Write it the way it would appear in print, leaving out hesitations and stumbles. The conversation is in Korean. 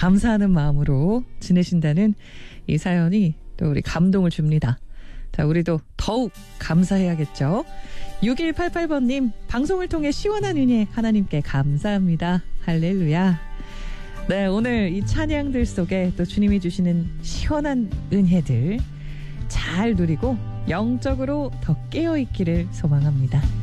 감사하는 마음으로 지내신다는 이 사연이 또 우리 감동을 줍니다. 자, 우리도 더욱 감사해야겠죠. 6188번님, 방송을 통해 시원한 은혜 하나님께 감사합니다. 할렐루야. 네, 오늘 이 찬양들 속에 또 주님이 주시는 시원한 은혜들 잘 누리고 영적으로 더 깨어있기를 소망합니다.